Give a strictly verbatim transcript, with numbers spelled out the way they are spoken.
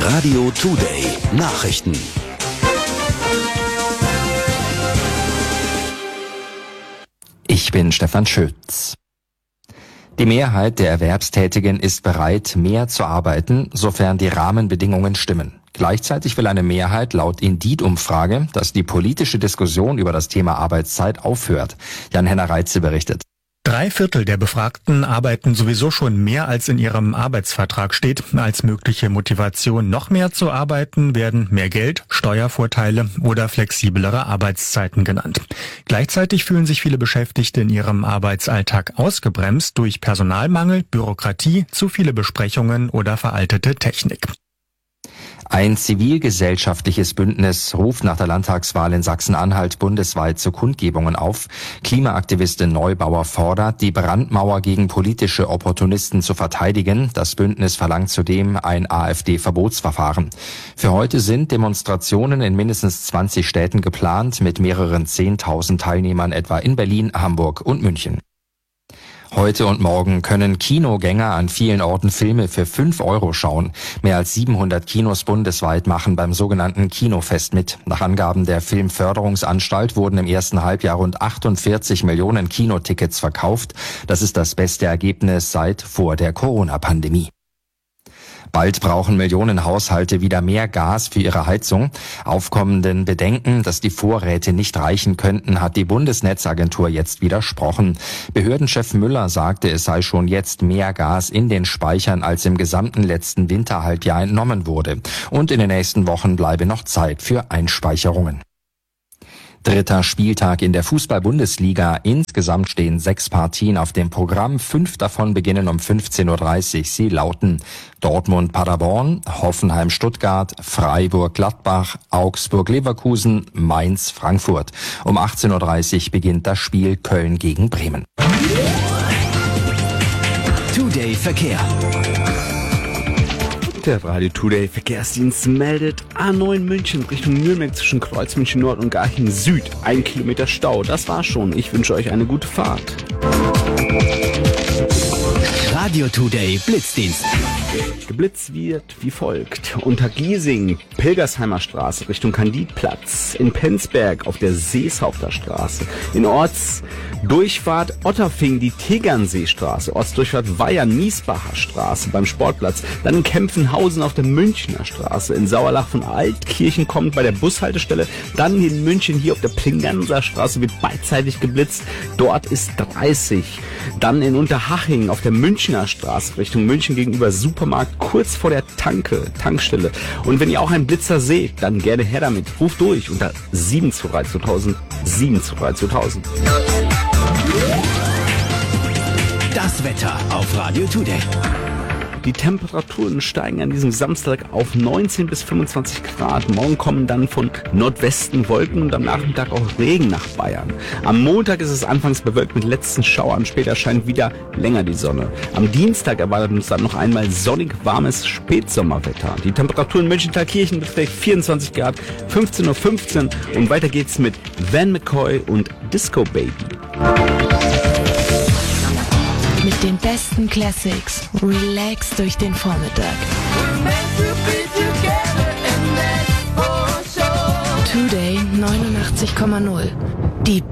Radio Today Nachrichten. Ich bin Stefan Schütz. Die Mehrheit der Erwerbstätigen ist bereit, mehr zu arbeiten, sofern die Rahmenbedingungen stimmen. Gleichzeitig will eine Mehrheit laut Indeed-Umfrage, dass die politische Diskussion über das Thema Arbeitszeit aufhört. Jan-Henner Reitze berichtet. Drei Viertel der Befragten arbeiten sowieso schon mehr, als in ihrem Arbeitsvertrag steht. Als mögliche Motivation, noch mehr zu arbeiten, werden mehr Geld, Steuervorteile oder flexiblere Arbeitszeiten genannt. Gleichzeitig fühlen sich viele Beschäftigte in ihrem Arbeitsalltag ausgebremst durch Personalmangel, Bürokratie, zu viele Besprechungen oder veraltete Technik. Ein zivilgesellschaftliches Bündnis ruft nach der Landtagswahl in Sachsen-Anhalt bundesweit zu Kundgebungen auf. Klimaaktivistin Neubauer fordert, die Brandmauer gegen politische Opportunisten zu verteidigen. Das Bündnis verlangt zudem ein AfD-Verbotsverfahren. Für heute sind Demonstrationen in mindestens zwanzig Städten geplant, mit mehreren zehntausend Teilnehmern etwa in Berlin, Hamburg und München. Heute und morgen können Kinogänger an vielen Orten Filme für fünf Euro schauen. Mehr als siebenhundert Kinos bundesweit machen beim sogenannten Kinofest mit. Nach Angaben der Filmförderungsanstalt wurden im ersten Halbjahr rund achtundvierzig Millionen Kinotickets verkauft. Das ist das beste Ergebnis seit vor der Corona-Pandemie. Bald brauchen Millionen Haushalte wieder mehr Gas für ihre Heizung. Aufkommenden Bedenken, dass die Vorräte nicht reichen könnten, hat die Bundesnetzagentur jetzt widersprochen. Behördenchef Müller sagte, es sei schon jetzt mehr Gas in den Speichern, als im gesamten letzten Winterhalbjahr entnommen wurde. Und in den nächsten Wochen bleibe noch Zeit für Einspeicherungen. Dritter Spieltag in der Fußball-Bundesliga. Insgesamt stehen sechs Partien auf dem Programm. Fünf davon beginnen um fünfzehn Uhr dreißig. Sie lauten Dortmund-Paderborn, Hoffenheim-Stuttgart, Freiburg-Gladbach, Augsburg-Leverkusen, Mainz-Frankfurt. Um achtzehn Uhr dreißig beginnt das Spiel Köln gegen Bremen. Today Verkehr. Der Radio Today Verkehrsdienst meldet A neun München Richtung Nürnberg zwischen Kreuz München Nord und Garching Süd. Ein Kilometer Stau. Das war's schon. Ich wünsche euch eine gute Fahrt. Radio Today Blitzdienst. Geblitzt wird wie folgt. Unter Giesing, Pilgersheimer Straße Richtung Kandidplatz. In Penzberg auf der Seeshaupter Straße. In Ortsdurchfahrt Otterfing die Tegernseestraße. Ortsdurchfahrt Weihern Miesbacher Straße beim Sportplatz. Dann in Kempfenhausen auf der Münchner Straße. In Sauerlach von Altkirchen kommt bei der Bushaltestelle. Dann in München hier auf der Plinganser Straße wird beidseitig geblitzt. Dort ist dreißig. Dann in Unterhaching auf der Münchner Straße Richtung München gegenüber Supermarkt kurz vor der Tanke, Tankstelle. Und wenn ihr auch einen Blitzer seht, dann gerne her damit. Ruft durch unter sieben zwei drei zweitausend, sieben zwei drei zweitausend. Das Wetter auf Radio Today. Die Temperaturen steigen an diesem Samstag auf neunzehn bis fünfundzwanzig Grad. Morgen kommen dann von Nordwesten Wolken und am Nachmittag auch Regen nach Bayern. Am Montag ist es anfangs bewölkt mit letzten Schauern. Später scheint wieder länger die Sonne. Am Dienstag erwartet uns dann noch einmal sonnig warmes Spätsommerwetter. Die Temperatur in München-Thalkirchen beträgt vierundzwanzig Grad, fünfzehn Uhr fünfzehn. Und weiter geht's mit Van McCoy und Disco Baby. Mit den besten Classics. Relax durch den Vormittag. Today neunundachtzig Komma null. Die